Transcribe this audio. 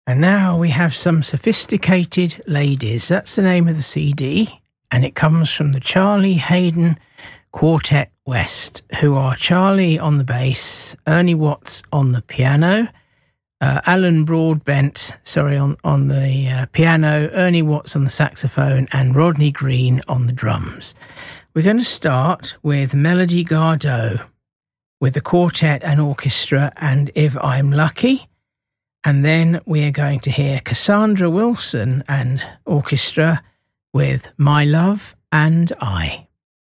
And now we have some Sophisticated Ladies. That's the name of the CD, and it comes from the Charlie Hayden Quartet West, who are Charlie on the bass, Ernie Watts on the piano, Alan Broadbent, on the piano, Ernie Watts on the saxophone, and Rodney Green on the drums. We're going to start with Melody Gardot with the quartet and orchestra and If I'm Lucky. And then we are going to hear Cassandra Wilson and orchestra with My Love and I.